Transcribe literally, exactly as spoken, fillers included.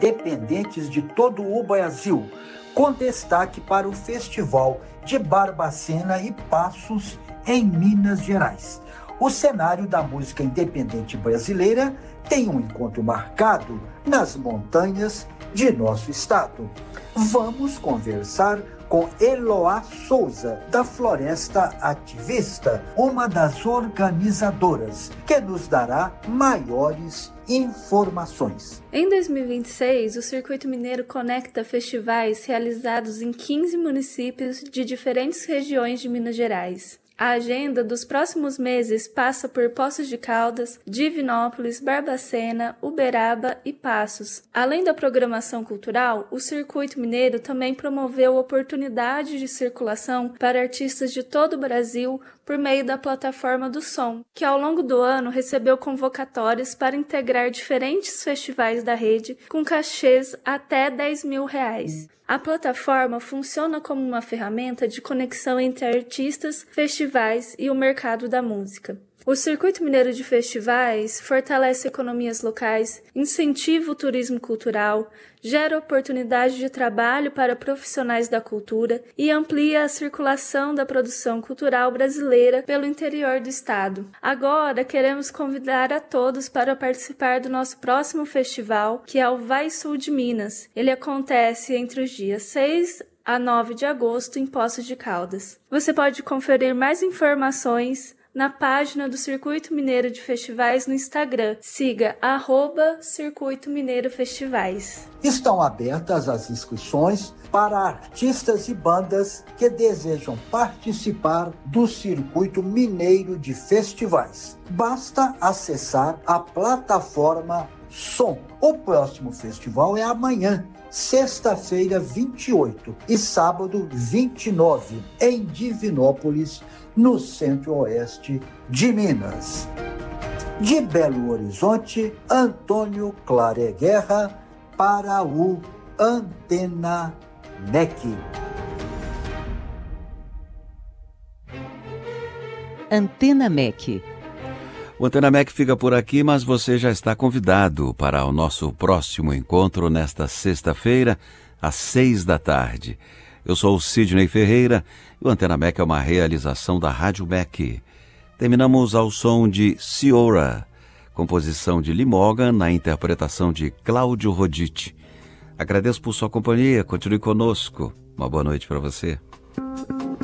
dependentes de todo o Brasil, com destaque para o Festival de Barbacena e Passos, em Minas Gerais. O cenário da música independente brasileira tem um encontro marcado nas montanhas de nosso estado. Vamos conversar com Eloá Souza, da Floresta Ativista, uma das organizadoras, que nos dará maiores informações. Em dois mil e vinte e seis, o Circuito Mineiro conecta festivais realizados em quinze municípios de diferentes regiões de Minas Gerais. A agenda dos próximos meses passa por Poços de Caldas, Divinópolis, Barbacena, Uberaba e Passos. Além da programação cultural, o Circuito Mineiro também promoveu oportunidades de circulação para artistas de todo o Brasil por meio da plataforma do Som, que ao longo do ano recebeu convocatórias para integrar diferentes festivais da rede com cachês até dez mil reais. A plataforma funciona como uma ferramenta de conexão entre artistas, festivais e o mercado da música. O Circuito Mineiro de Festivais fortalece economias locais, incentiva o turismo cultural, gera oportunidade de trabalho para profissionais da cultura e amplia a circulação da produção cultural brasileira pelo interior do estado. Agora, queremos convidar a todos para participar do nosso próximo festival, que é o Vai Sul de Minas. Ele acontece entre os dias seis a nove de agosto em Poços de Caldas. Você pode conferir mais informações na página do Circuito Mineiro de Festivais no Instagram. Siga arroba Circuito Mineiro Festivais. Estão abertas as inscrições para artistas e bandas que desejam participar do Circuito Mineiro de Festivais. Basta acessar a plataforma Som. O próximo festival é amanhã, sexta-feira vinte e oito e sábado vinte e nove, em Divinópolis, no centro-oeste de Minas. De Belo Horizonte, Antônio Clare Guerra para o Antena M E C. Antena M E C. O Antena M E C fica por aqui, mas você já está convidado para o nosso próximo encontro nesta sexta-feira, às seis da tarde. Eu sou o Sidney Ferreira e o Antena M E C é uma realização da Rádio M E C. Terminamos ao som de Ciora, composição de Lee Morgan, na interpretação de Cláudio Roditi. Agradeço por sua companhia, continue conosco. Uma boa noite para você.